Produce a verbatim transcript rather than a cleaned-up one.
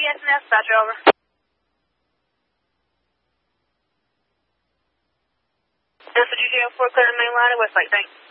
S N S, Dodger, over. Delta G J oh four, clear the main line at Westlake, thanks.